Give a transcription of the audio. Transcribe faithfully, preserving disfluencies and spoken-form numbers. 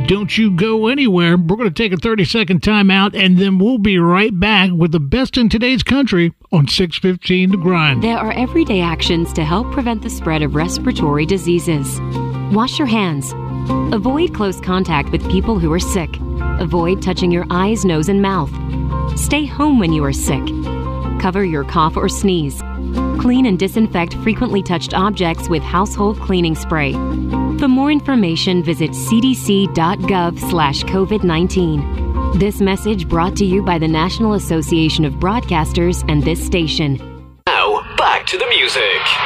Don't you go anywhere. We're going to take a thirty-second time out, and then we'll be right back with the best in today's country on six fifteen The Grind. There are everyday actions to help prevent the spread of respiratory diseases. Wash your hands. Avoid close contact with people who are sick. Avoid touching your eyes, nose, and mouth. Stay home when you are sick. Cover your cough or sneeze. Clean and disinfect frequently touched objects with household cleaning spray. For more information, visit c d c dot gov slash covid nineteen. This message brought to you by the National Association of Broadcasters and this station. Now, back to the music.